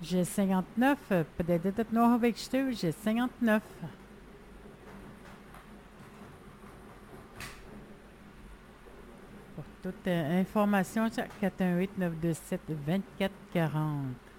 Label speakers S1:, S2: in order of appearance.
S1: J'ai 59. Peut-être noch avec je j'ai 59. Pour toute information, 418 927 24 40.